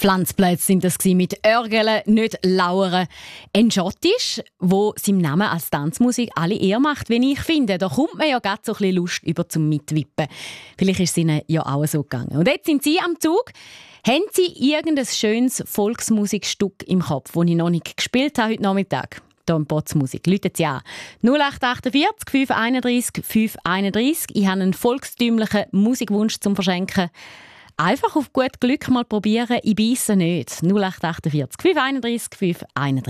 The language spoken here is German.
Pflanzplätze sind das mit Örgeln, nicht Lauern. Ein Schottisch, wo seinem Namen als Tanzmusik alle Ehre macht, wie ich finde. Da kommt man ja gerade so ein bisschen Lust über zum Mitwippen. Vielleicht ist es Ihnen ja auch so gegangen. Und jetzt sind Sie am Zug. Haben Sie irgendein schönes Volksmusikstück im Kopf, das ich noch nicht gespielt habe heute Nachmittag? Hier im Potsmusik. Rufen Sie an. 0848 531 531. Ich habe einen volkstümlichen Musikwunsch zum Verschenken. Einfach auf gut Glück mal probieren. Ich beisse nicht. 0848 531 531.